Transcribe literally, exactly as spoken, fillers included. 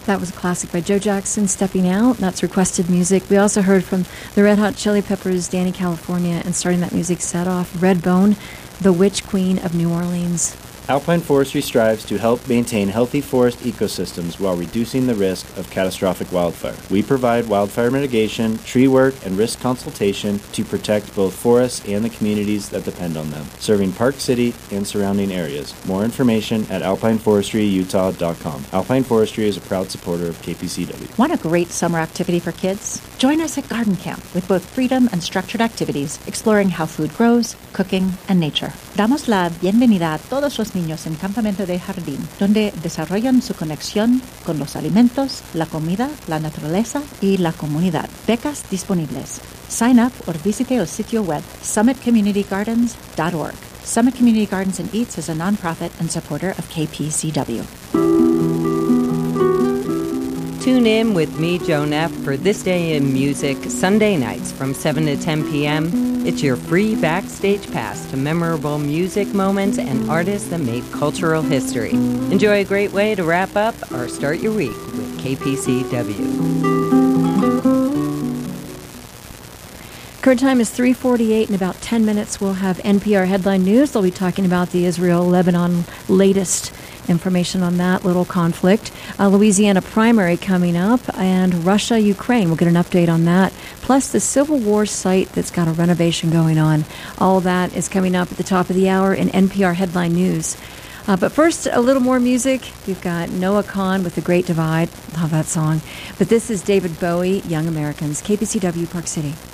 That was a classic by Joe Jackson, Stepping Out. That's requested music. We also heard from the Red Hot Chili Peppers, Danny California, and starting that music set off, Redbone, the Witch Queen of New Orleans. Alpine Forestry strives to help maintain healthy forest ecosystems while reducing the risk of catastrophic wildfire. We provide wildfire mitigation, tree work, and risk consultation to protect both forests and the communities that depend on them, serving Park City and surrounding areas. More information at alpine forestry utah dot com. Alpine Forestry is a proud supporter of K P C W. Want a great summer activity for kids? Join us at Garden Camp with both freedom and structured activities, exploring how food grows, cooking, and nature. Damos la bienvenida a todos los niños en Campamento de Jardín, donde desarrollan su conexión con los alimentos, la comida, la naturaleza y la comunidad. Becas disponibles. Sign up or visite el sitio web summit community gardens dot org. Summit Community Gardens and Eats is a nonprofit and supporter of K P C W. Tune in with me, Joan F., for This Day in Music, Sunday nights from seven to ten p.m. It's your free backstage pass to memorable music moments and artists that made cultural history. Enjoy a great way to wrap up or start your week with K P C W. Current time is three forty-eight. In about ten minutes, we'll have N P R Headline News. They'll be talking about the Israel-Lebanon latest information on that little conflict. Uh, Louisiana primary coming up, and Russia-Ukraine. We'll get an update on that. Plus the Civil War site that's got a renovation going on. All that is coming up at the top of the hour in N P R Headline News. Uh, but first, a little more music. We've got Noah Kahan with The Great Divide. Love that song. But this is David Bowie, Young Americans, K P C W, Park City.